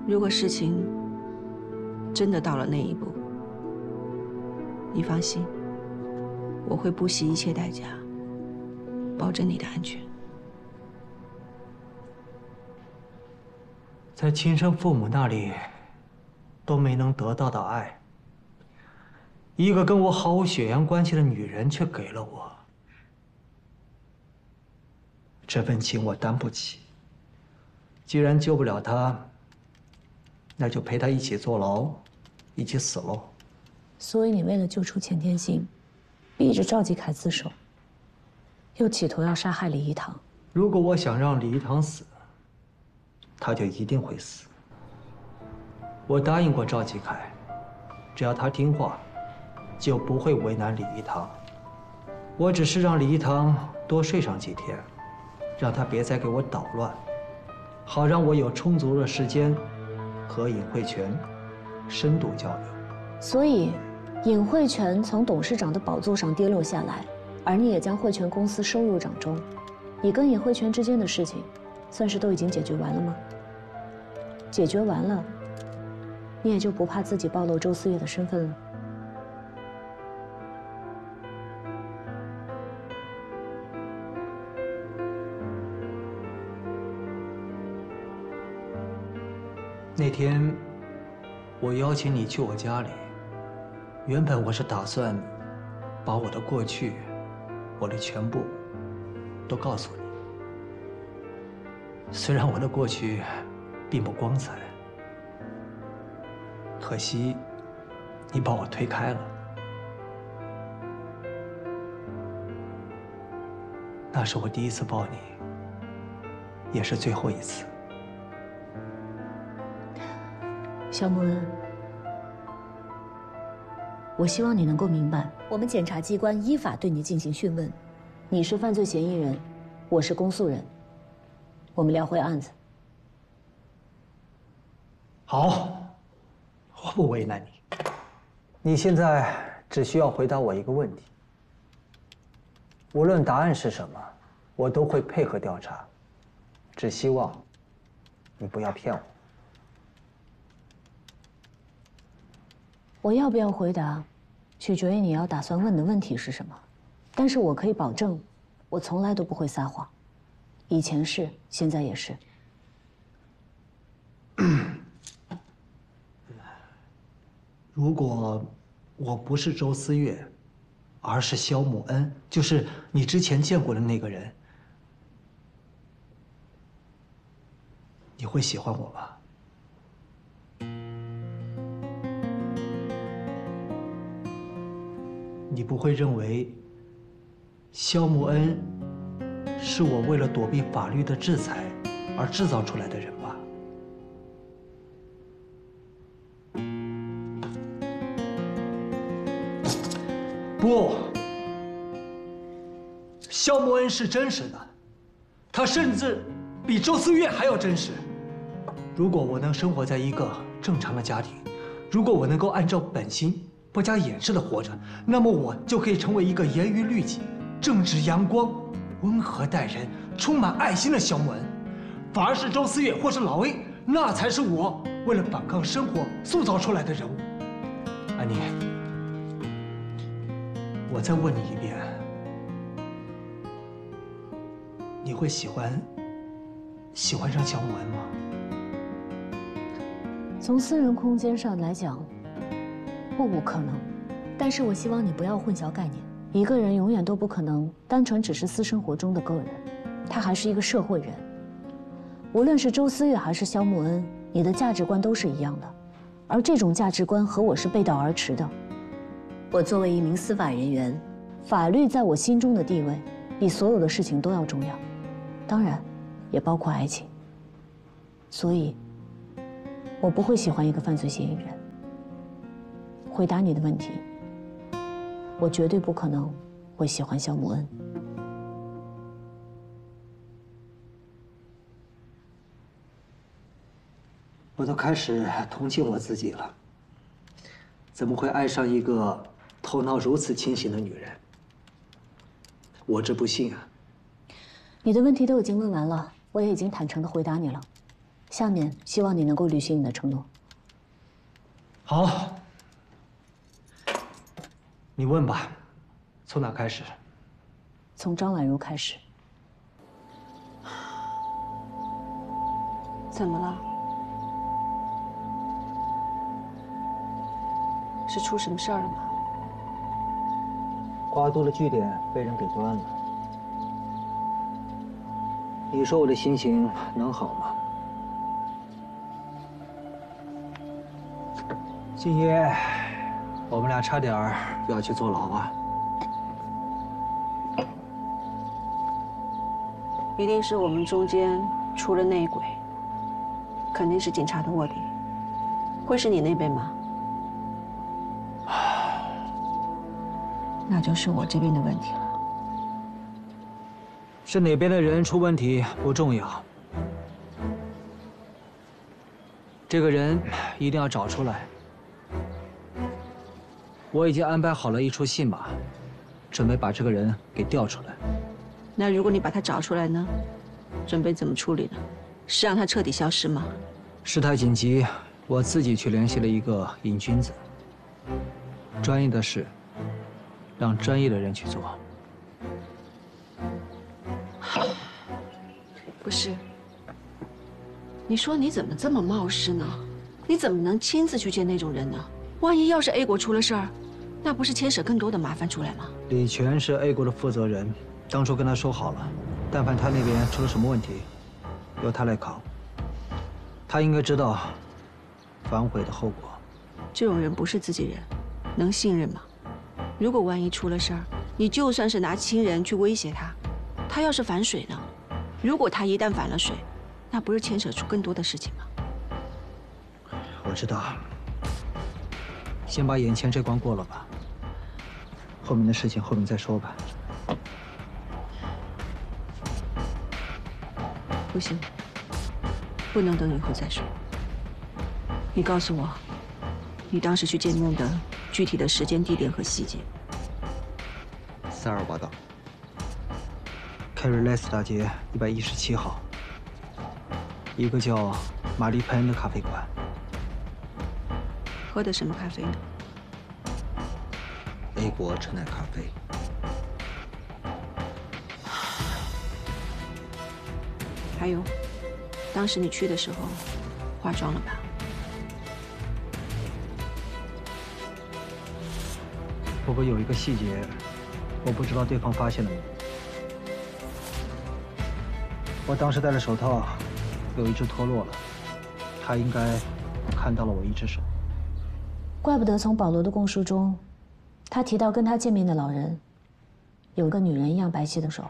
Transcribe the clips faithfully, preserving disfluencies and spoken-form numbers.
如果事情真的到了那一步，你放心，我会不惜一切代价，保证你的安全。 在亲生父母那里都没能得到的爱，一个跟我毫无血缘关系的女人却给了我，这份情我担不起。既然救不了她，那就陪她一起坐牢，一起死喽。 所以你为了救出钱天星，逼着赵继凯自首，又企图要杀害李一堂。 如果我想让李一堂死，他就一定会死。我答应过赵继凯，只要他听话，就不会为难李一堂。我只是让李一堂多睡上几天，让他别再给我捣乱，好让我有充足的时间和尹慧泉深度交流。 所以，尹慧泉从董事长的宝座上跌落下来，而你也将慧泉公司收入掌中。你跟尹慧泉之间的事情，算是都已经解决完了吗？解决完了，你也就不怕自己暴露周思月的身份了。 那天，我邀请你去我家里，原本我是打算把我的过去，我的全部，都告诉你。虽然我的过去并不光彩，可惜你把我推开了。那是我第一次抱你，也是最后一次。 肖慕恩，我希望你能够明白，我们检察机关依法对你进行讯问，你是犯罪嫌疑人，我是公诉人，我们聊回案子。 好，我不为难你。你现在只需要回答我一个问题，无论答案是什么，我都会配合调查，只希望你不要骗我。 我要不要回答，取决于你要打算问的问题是什么。但是我可以保证，我从来都不会撒谎，以前是，现在也是。 如果我不是周思月，而是肖慕恩，就是你之前见过的那个人，你会喜欢我吗？你不会认为肖慕恩是我为了躲避法律的制裁而制造出来的人吧？不，肖慕恩是真实的，他甚至比周思月还要真实。如果我能生活在一个正常的家庭，如果我能够按照本心不加掩饰的活着，那么我就可以成为一个严于律己、正直阳光、温和待人、充满爱心的肖慕恩。反而是周思月或是老 A， 那才是我为了反抗生活塑造出来的人物。安妮，我再问你一遍，你会喜欢喜欢上肖慕恩吗？ 从私人空间上来讲，不无可能，但是我希望你不要混淆概念。一个人永远都不可能单纯只是私生活中的个人，他还是一个社会人。无论是周思月还是肖慕恩，你的价值观都是一样的，而这种价值观和我是背道而驰的。我作为一名司法人员，法律在我心中的地位比所有的事情都要重要，当然，也包括爱情。所以，我不会喜欢一个犯罪嫌疑人。回答你的问题，我绝对不可能会喜欢肖慕恩。 我都开始同情我自己了，怎么会爱上一个头脑如此清醒的女人？我之不幸啊！ 你的问题都已经问完了，我也已经坦诚地回答你了。 下面希望你能够履行你的承诺。 好，你问吧，从哪开始？ 从张婉如开始。 怎么了？是出什么事儿了吗？ 花都的据点被人给端了，你说我的心情能好吗？今夜我们俩差点儿要去坐牢啊！ 一定是我们中间出了内鬼，肯定是警察的卧底。会是你那边吗？那就是我这边的问题了。 是哪边的人出问题不重要，这个人一定要找出来。我已经安排好了一出戏码，准备把这个人给调出来。 那如果你把他找出来呢？准备怎么处理呢？是让他彻底消失吗？ 事态紧急，我自己去联系了一个瘾君子。专业的事，让专业的人去做。 不是，你说你怎么这么冒失呢？你怎么能亲自去见那种人呢？万一要是 A 国出了事儿，那不是牵扯更多的麻烦出来吗？ 李全是 A 国的负责人，当初跟他说好了，但凡他那边出了什么问题，由他来扛。他应该知道反悔的后果。 这种人不是自己人，能信任吗？如果万一出了事儿，你就算是拿亲人去威胁他，他要是反水呢？如果他一旦反了水，那不是牵扯出更多的事情吗？ 我知道，先把眼前这关过了吧，后面的事情后面再说吧。 不行，不能等以后再说。你告诉我，你当时去见面的具体的时间、地点和细节。 塞尔瓦岛，凯瑞莱斯大街一百一十七号，一个叫玛丽佩恩的咖啡馆。 喝的什么咖啡呢 ？A 国纯奶咖啡。 还有，当时你去的时候，化妆了吧？ 不过有一个细节，我不知道对方发现了没。我当时戴着手套，有一只脱落了，他应该看到了我一只手。 怪不得从保罗的供述中，他提到跟他见面的老人，有个女人一样白皙的手。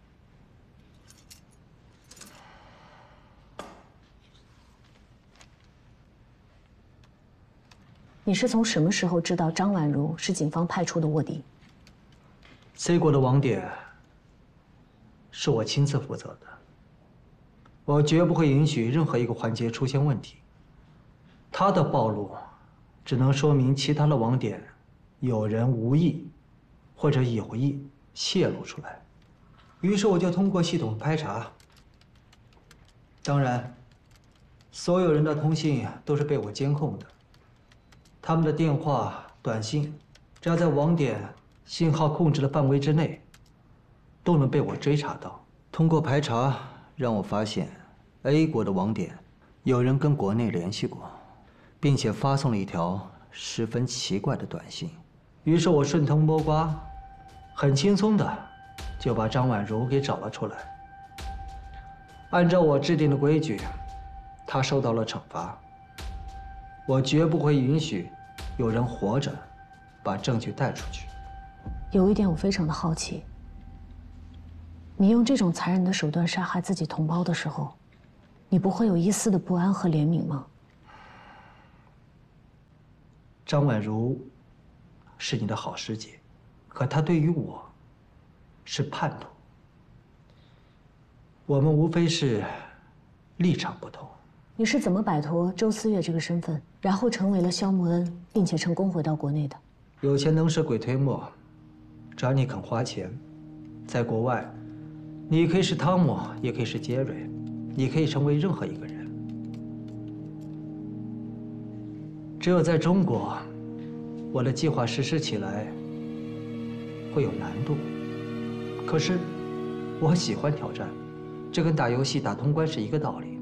你是从什么时候知道张婉如是警方派出的卧底 ？C 国的网点是我亲自负责的，我绝不会允许任何一个环节出现问题。他的暴露，只能说明其他的网点有人无意或者有意泄露出来。于是我就通过系统排查，当然，所有人的通信都是被我监控的。他们的电话、短信，只要在网点信号控制的范围之内，都能被我追查到。 通过排查，让我发现 A 国的网点有人跟国内联系过，并且发送了一条十分奇怪的短信。 于是我顺藤摸瓜，很轻松的就把张婉如给找了出来。按照我制定的规矩，她受到了惩罚。我绝不会允许有人活着把证据带出去。 有一点我非常的好奇，你用这种残忍的手段杀害自己同胞的时候，你不会有一丝的不安和怜悯吗？ 张婉如是你的好师姐，可她对于我是叛徒。我们无非是立场不同。 你是怎么摆脱周思月这个身份，然后成为了萧慕恩，并且成功回到国内的？ 有钱能使鬼推磨，只要你肯花钱。在国外，你可以是汤姆，也可以是杰瑞，你可以成为任何一个人。 只有在中国，我的计划实施起来会有难度。可是，我喜欢挑战，这跟打游戏打通关是一个道理，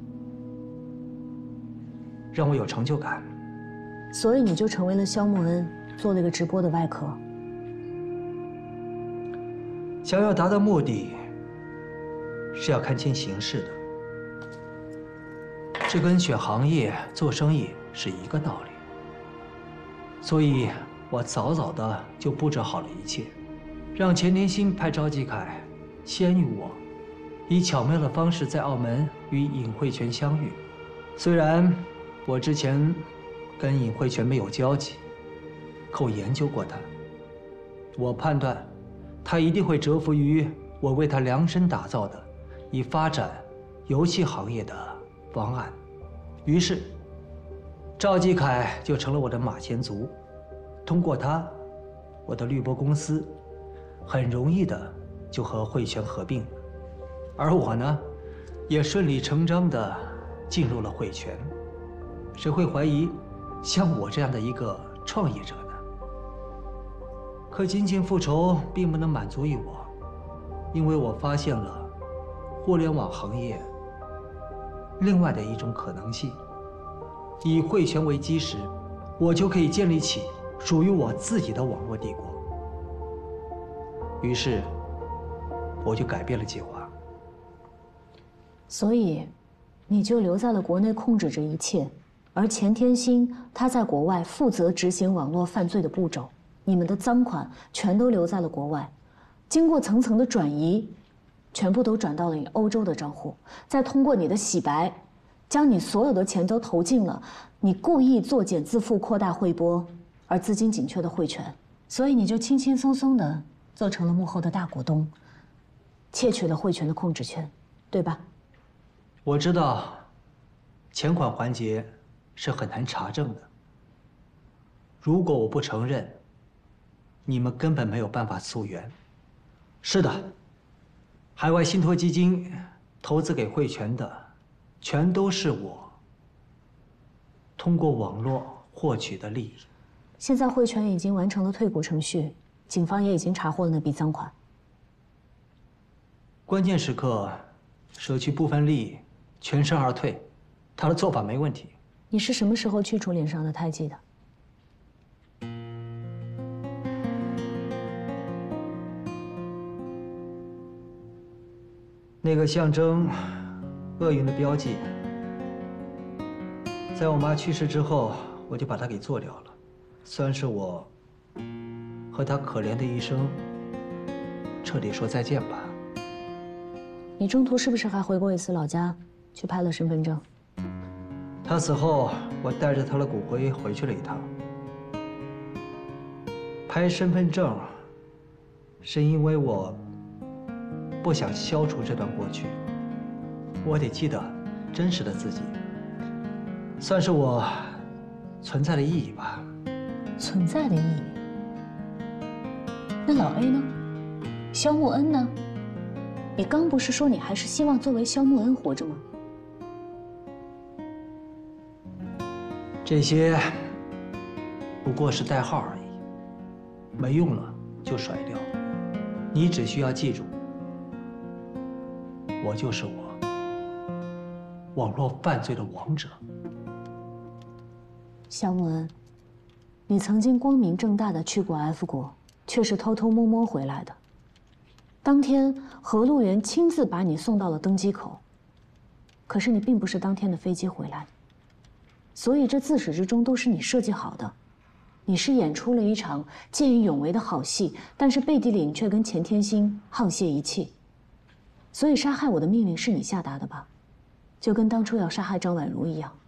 让我有成就感。 所以你就成为了萧慕恩，做了一个直播的外壳。 想要达到目的，是要看清形势的。这跟选行业、做生意是一个道理。所以，我早早的就布置好了一切，让钱天星派赵继凯先于我，以巧妙的方式在澳门与尹慧泉相遇。虽然我之前跟尹慧泉没有交集，可我研究过他，我判断他一定会折服于我为他量身打造的以发展游戏行业的方案。于是，赵继凯就成了我的马前卒。通过他，我的绿波公司很容易的就和慧泉合并了，而我呢，也顺理成章的进入了慧泉。谁会怀疑像我这样的一个创业者呢？可仅仅复仇并不能满足于我，因为我发现了互联网行业另外的一种可能性。以慧泉为基石，我就可以建立起属于我自己的网络帝国。于是，我就改变了计划。 所以，你就留在了国内控制着一切，而钱天星他在国外负责执行网络犯罪的步骤。你们的赃款全都留在了国外，经过层层的转移，全部都转到了你欧洲的账户，再通过你的洗白，将你所有的钱都投进了你故意作茧自缚、扩大汇拨而资金紧缺的慧泉，所以你就轻轻松松的做成了幕后的大股东，窃取了慧泉的控制权，对吧？ 我知道，钱款环节是很难查证的。如果我不承认，你们根本没有办法溯源。是的，海外信托基金投资给慧泉的，全都是我通过网络获取的利益。 现在慧泉已经完成了退股程序，警方也已经查获了那笔赃款。 关键时刻，舍去部分利益，全身而退，他的做法没问题。 你是什么时候去除脸上的胎记的？ 那个象征厄运的标记，在我妈去世之后，我就把它给做掉了，算是我和她可怜的一生彻底说再见吧。 你中途是不是还回过一次老家，去拍了身份证？ 她死后，我带着她的骨灰回去了一趟。拍身份证，是因为我不想消除这段过去，我得记得真实的自己，算是我存在的意义吧。 存在的意义？那老 A 呢？萧慕恩呢？你刚不是说你还是希望作为萧慕恩活着吗？ 这些不过是代号而已，没用了就甩掉。你只需要记住，我就是我，网络犯罪的王者。 萧慕恩，你曾经光明正大的去过 F 国，却是偷偷摸摸回来的。当天何路源亲自把你送到了登机口，可是你并不是当天的飞机回来的，所以这自始至终都是你设计好的。你是演出了一场见义勇为的好戏，但是背地里你却跟钱天星沆瀣一气。所以杀害我的命令是你下达的吧？就跟当初要杀害张婉如一样。